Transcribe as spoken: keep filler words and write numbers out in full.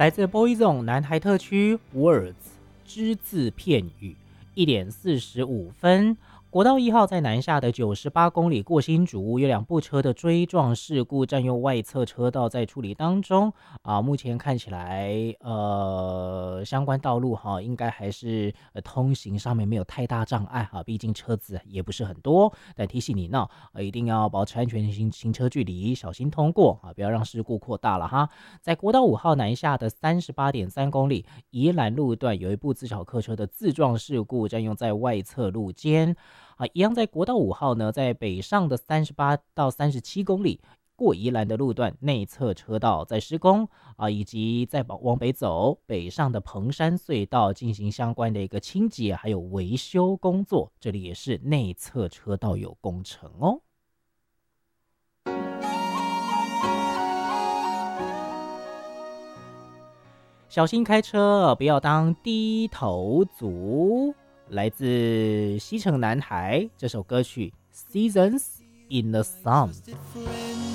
来自 Boyzone 南台特区 Words 只字片语，一点四十五分。国道一号在南下的九十八公里过新竹，有两部车的追撞事故，占用外侧车道在处理当中啊。目前看起来，呃，相关道路哈，应该还是、呃、通行上面没有太大障碍哈，毕竟车子也不是很多。但提醒你呢，呃，一定要保持安全行行车距离，小心通过啊，不要让事故扩大了哈。在国道五号南下的三十八点三公里，宜兰路段有一部自小客车的自撞事故，占用在外侧路肩。啊，一样在国道五号呢，在北上的三十八到三十七公里过宜兰的路段内侧车道在施工啊，以及在往北走北上的蓬山隧道进行相关的一个清洁还有维修工作，这里也是内侧车道有工程哦。小心开车，不要当低头族。来自西城男孩这首歌曲《Seasons in the Sun》。